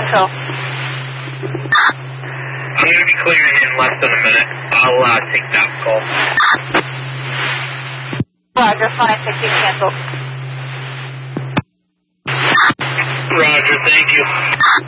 cancel. I'm going to be clearing in less than a minute. I'll take that call. Roger, 560 cancel. Roger, thank you.